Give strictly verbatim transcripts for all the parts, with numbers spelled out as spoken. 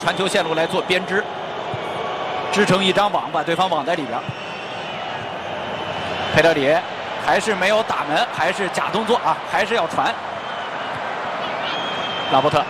传球线路来做编织，织成一张网，把对方网在里边。佩德里还是没有打门，还是假动作啊，还是要传。拉波特。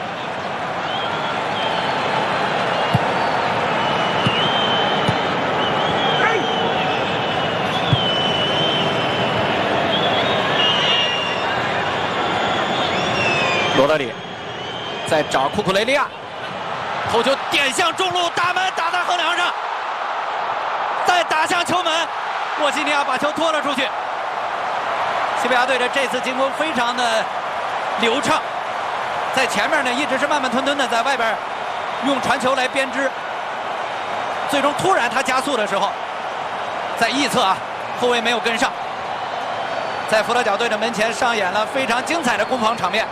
罗德里在找库库雷利亚，头球点向中路，打门打在横梁上，再打向球门，沃西尼亚把球拖了出去。西班牙队的这次进攻非常的流畅，在前面呢一直是慢慢吞吞的在外边用传球来编织，最终突然他加速的时候，在翼侧啊后卫没有跟上，在佛得角队的门前上演了非常精彩的攻防场面。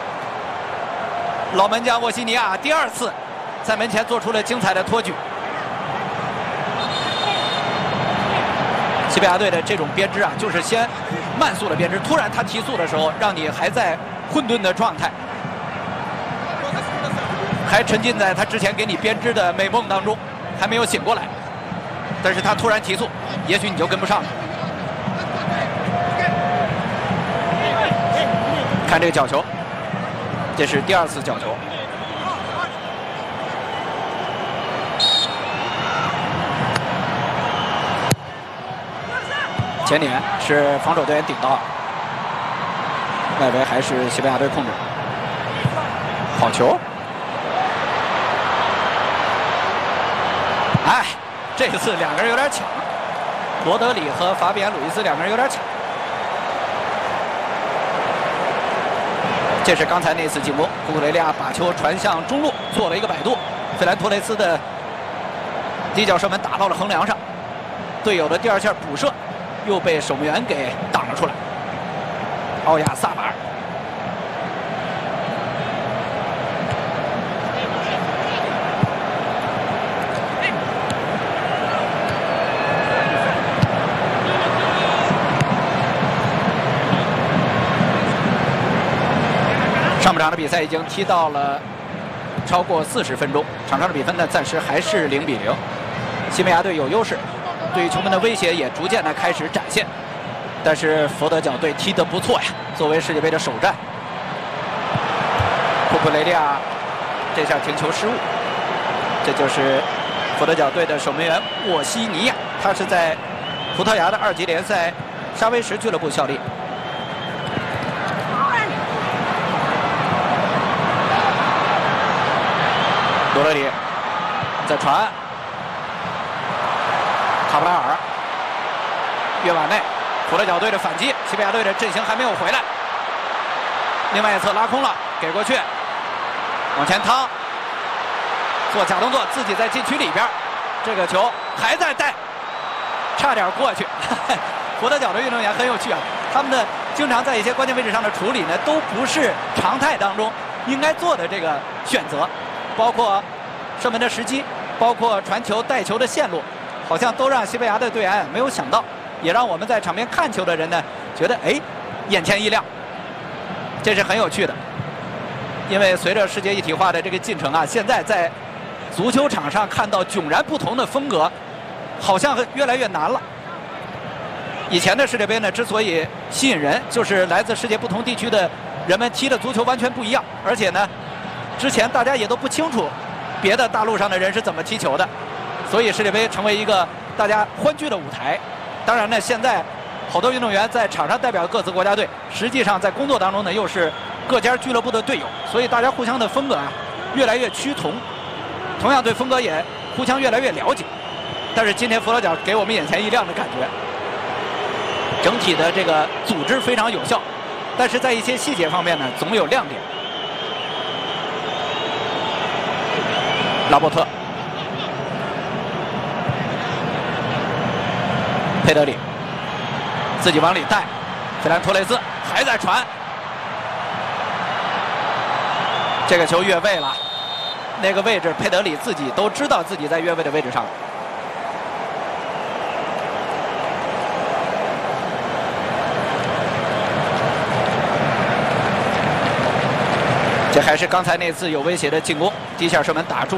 老门将沃西尼亚第二次在门前做出了精彩的托举。西班牙队的这种编织啊，就是先慢速的编织，突然他提速的时候，让你还在混沌的状态，还沉浸在他之前给你编织的美梦当中，还没有醒过来。但是他突然提速，也许你就跟不上了。看这个角球。 这是第二次角球，前点是防守队员顶到，外围还是西班牙队控制，好球！哎，这次两个人有点抢，罗德里和法比安·鲁伊斯两个人有点抢。 这是刚才那次进攻，库库雷利亚把球传向中路，做了一个摆渡，费兰托雷斯的底角射门打到了横梁上，队友的第二下补射又被守门员给挡了出来。奥亚萨巴尔，上半场的比赛已经踢到了超过四十分钟，场上的比分呢暂时还是零比零，西班牙队有优势，对于球门的威胁也逐渐的开始展现。但是佛得角队踢得不错呀，作为世界杯的首战，库库雷利亚这下停球失误，这就是佛得角队的守门员沃西尼亚，他是在葡萄牙的二级联赛沙威什俱乐部效力。 罗德里在传，卡布拉尔越往内，佛得角队的反击，西班牙队的阵型还没有回来。另外一侧拉空了，给过去，往前趟，做假动作，自己在禁区里边，这个球还在带，差点过去。佛得角的运动员很有趣啊，他们的经常在一些关键位置上的处理呢，都不是常态当中应该做的这个选择。 包括射门的时机，包括传球带球的线路，好像都让西班牙的队员没有想到，也让我们在场边看球的人呢觉得哎，眼前一亮。这是很有趣的，因为随着世界一体化的这个进程啊，现在在足球场上看到迥然不同的风格，好像越来越难了。以前的世界杯呢，之所以吸引人，就是来自世界不同地区的人们踢的足球完全不一样，而且呢。 之前大家也都不清楚别的大陆上的人是怎么踢球的，所以世界杯成为一个大家欢聚的舞台。当然呢，现在好多运动员在场上代表各自国家队，实际上在工作当中呢又是各家俱乐部的队友，所以大家互相的风格啊越来越趋同，同样对风格也互相越来越了解。但是今天佛得角给我们眼前一亮的感觉，整体的这个组织非常有效，但是在一些细节方面呢总有亮点。 拉波特，佩德里自己往里带，费兰托雷斯还在传，这个球越位了，那个位置佩德里自己都知道自己在越位的位置上。这还是刚才那次有威胁的进攻，第一下射门打住。